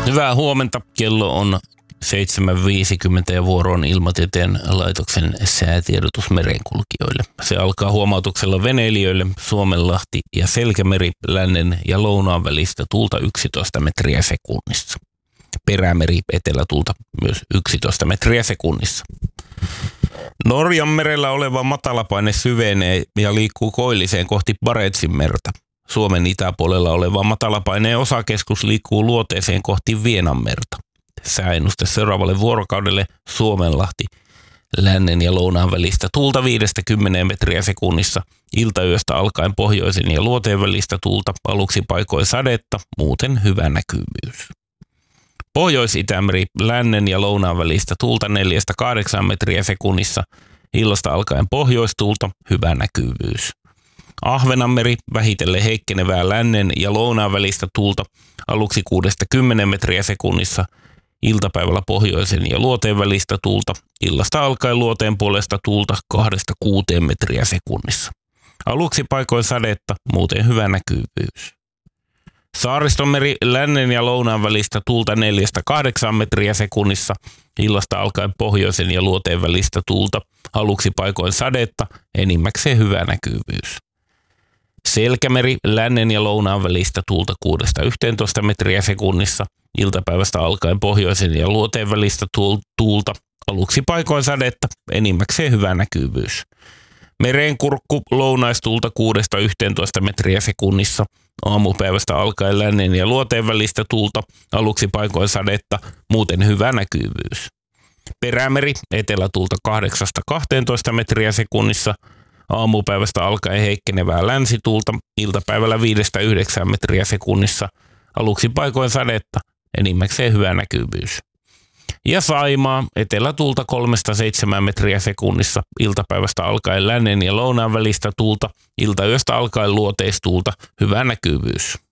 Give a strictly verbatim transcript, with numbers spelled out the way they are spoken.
Hyvää huomenta. Kello on seitsemän viisikymmentä ja vuoro on Ilmatieteen laitoksen säätiedotus merenkulkijoille. Se alkaa huomautuksella veneilijöille Suomenlahti ja Selkämeri lännen ja lounaan välistä tuulta yksitoista metriä sekunnissa. Perämeri etelätuulta myös yksitoista metriä sekunnissa. Norjan merellä oleva matalapaine syvenee ja liikkuu koilliseen kohti Barentsin merta. Suomen itäpuolella oleva matalapaineen osakeskus liikkuu luoteeseen kohti Vienanmerta. Sääennuste seuraavalle vuorokaudelle Suomenlahti lännen ja lounaan välistä tuulta viidestä kymmeneen metriä sekunnissa, iltayöstä alkaen pohjoisen ja luoteen välistä tuulta, aluksi paikoin sadetta, muuten hyvä näkyvyys. Pohjois-Itämeri lännen ja lounaan välistä tuulta neljästä kahdeksaan metriä sekunnissa, illasta alkaen pohjoistuulta, hyvä näkyvyys. Ahvenanmeri vähitellen heikkenevää lännen ja lounaan välistä tuulta, aluksi kuudesta kymmeneen metriä sekunnissa, iltapäivällä pohjoisen ja luoteen välistä tuulta, illasta alkaen luoteen puolesta tuulta kahdesta kuuteen metriä sekunnissa. Aluksi paikoin sadetta, muuten hyvä näkyvyys. Saaristomeri lännen ja lounaan välistä tuulta neljästä kahdeksaan metriä sekunnissa, illasta alkaen pohjoisen ja luoteen välistä tuulta, aluksi paikoin sadetta, enimmäkseen hyvä näkyvyys. Selkämeri lännen ja lounaan välistä tuulta kuudesta yhteentoista metriä sekunnissa, iltapäivästä alkaen pohjoisen ja luoteen välistä tuulta, aluksi paikoin sadetta, enimmäkseen hyvä näkyvyys. Merenkurkku lounaistuulta kuudesta yhteentoista metriä sekunnissa, aamupäivästä alkaen lännen ja luoteen välistä tuulta, aluksi paikoin sadetta, muuten hyvä näkyvyys. Perämeri etelätuulta kahdeksasta kahteentoista metriä sekunnissa, aamupäivästä alkaen heikkenevää länsituulta, iltapäivällä viidestä yhdeksään metriä sekunnissa, aluksi paikoin sadetta, enimmäkseen hyvä näkyvyys. Ja Saimaa etelätuulta kolmesta seitsemään metriä sekunnissa, iltapäivästä alkaen lännen ja lounaan välistä tuulta, iltayöstä alkaen luoteistuulta, hyvä näkyvyys.